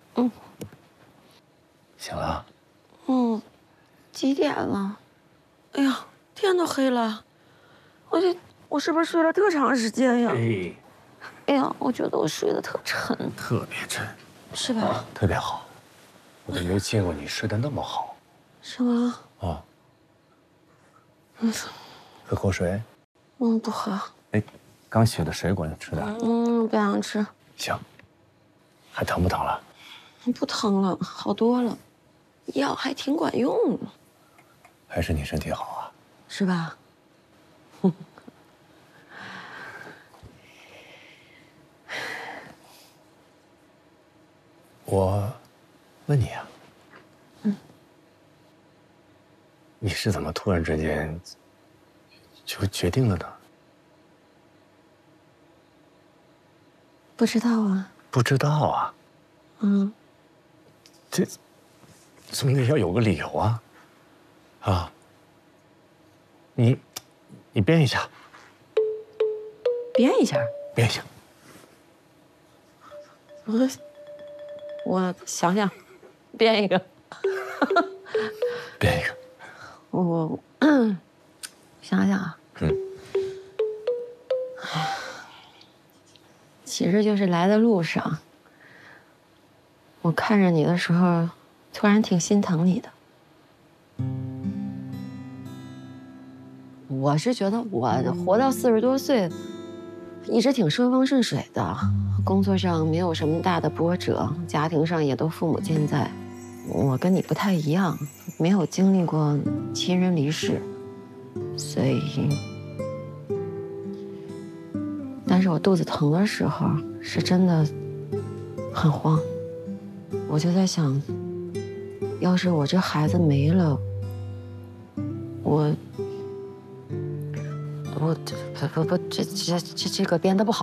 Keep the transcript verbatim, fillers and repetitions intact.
嗯。 醒了？ 嗯。几点了？哎呀，天都黑了，我这我是不是睡了特长时间呀？ 哎。 哎呀，我觉得我睡得特沉。 特别沉。 是吧？ 特别好，我都没见过你睡得那么好。 是吗？ 啊。 嗯。 喝口水。 嗯，不喝。 哎，刚洗的水果你吃点。 嗯，不想吃。 行。还疼不疼了？ 不疼了，好多了，药还挺管用的。 还是你身体好啊？ 是吧？ 我问你啊， 嗯， 你是怎么突然之间就决定了呢？ 不知道啊。 不知道啊。 嗯。 这总得要有个理由啊。啊。你，你编一下。 编一下。 编一下。 我，我想想，编一个。 编一个。 我想想啊。 嗯。 其实就是来的路上，我看着你的时候，突然挺心疼你的。我是觉得我活到四十多岁，一直挺顺风顺水的，工作上没有什么大的波折，家庭上也都父母健在。我跟你不太一样，没有经历过亲人离世，所以，但是我肚子疼的时候，是真的很慌。我就在想，要是我这孩子没了，我。我不不不，这这这这个编的不好。